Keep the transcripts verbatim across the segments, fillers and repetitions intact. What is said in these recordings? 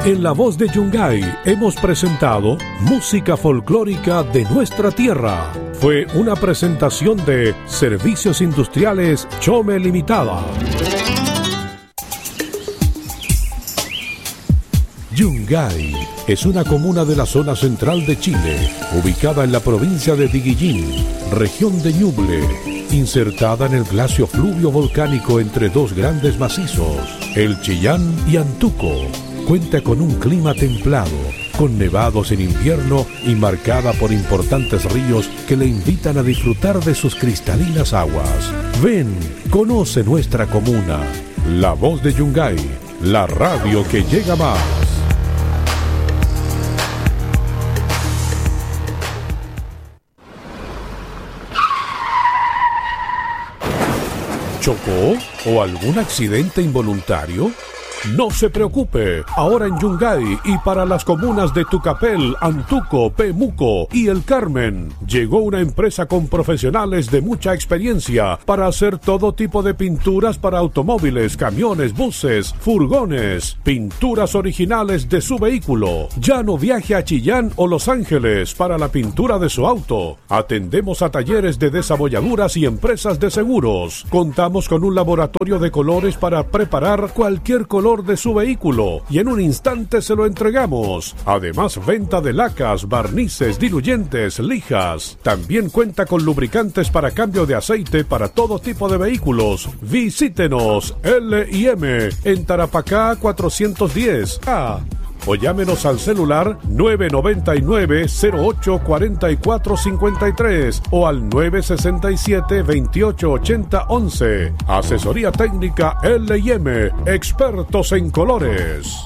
En La Voz de Yungay hemos presentado música folclórica de nuestra tierra. Fue una presentación de Servicios Industriales Chome Limitada. Yungay es una comuna de la zona central de Chile, ubicada en la provincia de Diguillín, región de Ñuble, insertada en el glacio fluvio volcánico entre dos grandes macizos, el Chillán y Antuco. Cuenta con un clima templado, con nevados en invierno y marcada por importantes ríos que le invitan a disfrutar de sus cristalinas aguas. Ven, conoce nuestra comuna. La Voz de Yungay, la radio que llega más. ¿Chocó? ¿O algún accidente involuntario? No se preocupe, ahora en Yungay y para las comunas de Tucapel, Antuco, Pemuco y El Carmen, llegó una empresa con profesionales de mucha experiencia para hacer todo tipo de pinturas para automóviles, camiones, buses, furgones, pinturas originales de su vehículo. Ya no viaje a Chillán o Los Ángeles para la pintura de su auto. Atendemos a talleres de desabolladuras y empresas de seguros. Contamos con un laboratorio de colores para preparar cualquier color de su vehículo y en un instante se lo entregamos. Además, venta de lacas, barnices, diluyentes, lijas. También cuenta con lubricantes para cambio de aceite para todo tipo de vehículos. Visítenos L y M en Tarapacá cuatrocientos diez A o llámenos al celular nueve nueve nueve, cero ocho cuatro cuatro cinco tres o al nueve seis siete, veintiocho ochenta once. Asesoría técnica L y M, expertos en colores.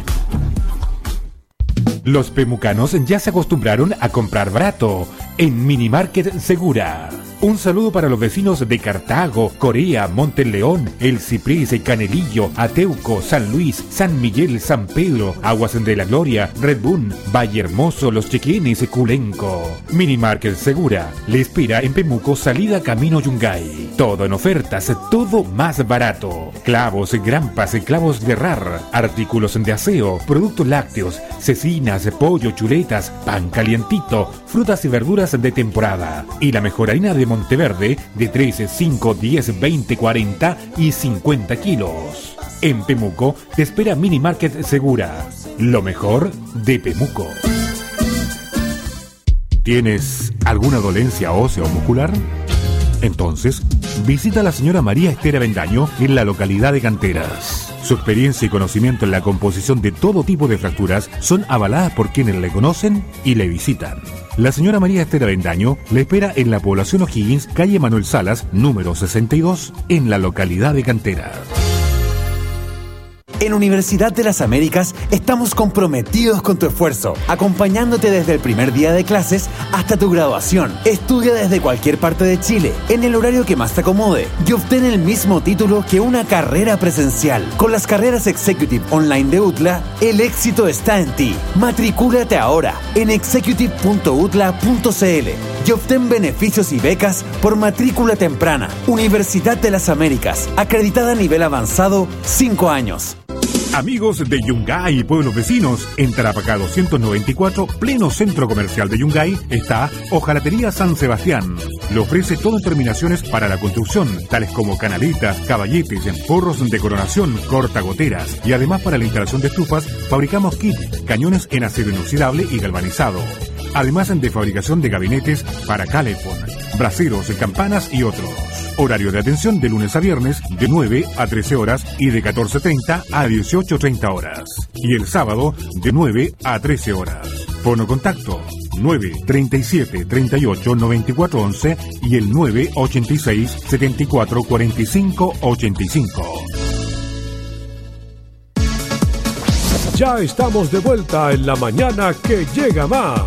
Los pemucanos ya se acostumbraron a comprar barato en Minimarket Segura. Un saludo para los vecinos de Cartago, Corea, Monteleón, El Ciprés, Canelillo, Ateuco, San Luis, San Miguel, San Pedro, Aguas de la Gloria, Red Bull, Valle Hermoso, Los Chequenes, Culenco. Minimarket Segura le espera en Pemuco, salida camino Yungay. Todo en ofertas, todo más barato. Clavos, grampas, clavos de rar, artículos de aseo, productos lácteos, cecinas, pollo, chuletas, pan calientito, frutas y verduras de temporada. Y la mejor harina de Monteverde de trece, cinco, diez, veinte, cuarenta y cincuenta kilos. En Pemuco te espera Minimarket Segura. Lo mejor de Pemuco. ¿Tienes alguna dolencia ósea o muscular? Entonces, visita a la señora María Esther Avendaño en la localidad de Canteras. Su experiencia y conocimiento en la composición de todo tipo de fracturas son avaladas por quienes le conocen y le visitan. La señora María Esther Avendaño le espera en la población O'Higgins, calle Manuel Salas, número sesenta y dos, en la localidad de Canteras. En Universidad de las Américas estamos comprometidos con tu esfuerzo, acompañándote desde el primer día de clases hasta tu graduación. Estudia desde cualquier parte de Chile, en el horario que más te acomode, y obtén el mismo título que una carrera presencial. Con las carreras Executive Online de U T L A, el éxito está en ti. Matricúlate ahora en executive punto u t l a punto c l y obtén beneficios y becas por matrícula temprana. Universidad de las Américas, acreditada a nivel avanzado, cinco años. Amigos de Yungay y pueblos vecinos, en Tarapacá doscientos noventa y cuatro, pleno centro comercial de Yungay, está Hojalatería San Sebastián. Le ofrece todo en terminaciones para la construcción, tales como canaletas, caballetes, forros de coronación, cortagoteras, y además para la instalación de estufas, fabricamos kits, cañones en acero inoxidable y galvanizado. Además de fabricación de gabinetes para calefón, braseros, campanas y otros. Horario de atención de lunes a viernes de nueve a trece horas y de catorce treinta a dieciocho treinta horas. Y el sábado de nueve a trece horas. Fono contacto nueve treinta y siete, treinta y ocho, noventa y cuatro once y el nueve ochenta y seis, setenta y cuatro, cuarenta y cinco, ochenta y cinco. Ya estamos de vuelta en la mañana que llega más.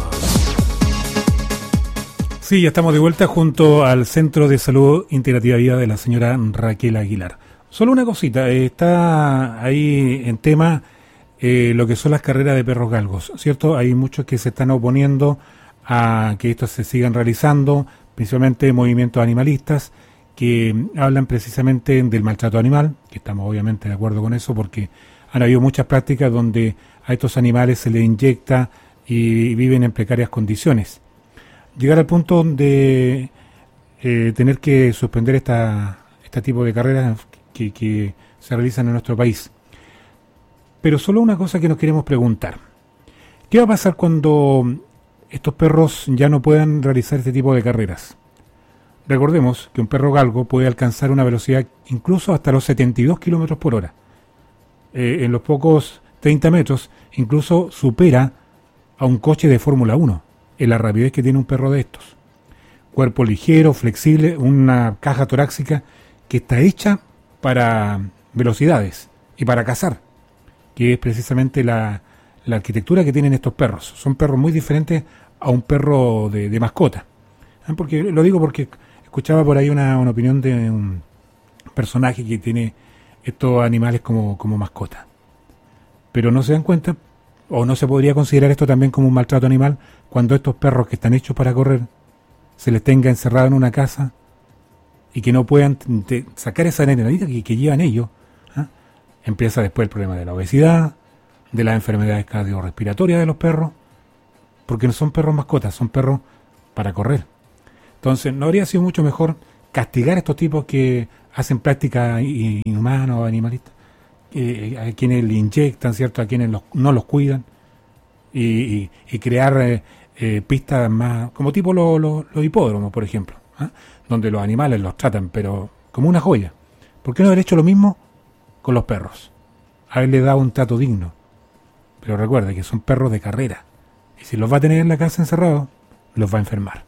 Sí, ya estamos de vuelta junto al Centro de Salud Integrativa Vida de la señora Raquel Aguilar. Solo una cosita, eh, está ahí en tema eh, lo que son las carreras de perros galgos, ¿cierto? Hay muchos que se están oponiendo a que estos se sigan realizando, principalmente movimientos animalistas, que hablan precisamente del maltrato animal, que estamos obviamente de acuerdo con eso, porque han habido muchas prácticas donde a estos animales se les inyecta y viven en precarias condiciones. Llegar al punto de eh, tener que suspender esta, este tipo de carreras que, que se realizan en nuestro país. Pero solo una cosa que nos queremos preguntar. ¿Qué va a pasar cuando estos perros ya no puedan realizar este tipo de carreras? Recordemos que un perro galgo puede alcanzar una velocidad incluso hasta los setenta y dos kilómetros por hora. Eh, en los pocos treinta metros incluso supera a un coche de Fórmula uno en la rapidez que tiene un perro de estos. Cuerpo ligero, flexible, una caja torácica que está hecha para velocidades y para cazar, que es precisamente la, la arquitectura que tienen estos perros. Son perros muy diferentes a un perro de, de mascota. ¿Eh? Porque lo digo porque escuchaba por ahí una, una opinión de un personaje que tiene estos animales como, como mascota. Pero no se dan cuenta, o no se podría considerar esto también como un maltrato animal, cuando estos perros que están hechos para correr se les tenga encerrado en una casa y que no puedan te, sacar esa adrenalina que, que llevan ellos. ¿eh? Empieza después el problema de la obesidad, de las enfermedades cardiorrespiratorias de los perros, porque no son perros mascotas, son perros para correr. Entonces, ¿no habría sido mucho mejor castigar a estos tipos que hacen prácticas inhumanas o animalistas? Eh, a quienes le inyectan, ¿cierto? A quienes los, no los cuidan y, y, y crear eh, eh, pistas más, como tipo los lo, lo hipódromos, por ejemplo, ¿eh? Donde los animales los tratan, pero como una joya. ¿Por qué no haber hecho lo mismo con los perros? Haberle dado un trato digno. Pero recuerde que son perros de carrera y si los va a tener en la casa encerrados, los va a enfermar.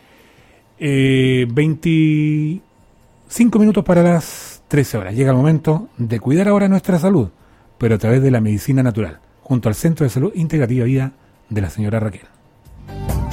Eh, veinticinco minutos para las trece horas. Llega el momento de cuidar ahora nuestra salud, pero a través de la medicina natural, junto al Centro de Salud Integrativa Vida de la señora Raquel.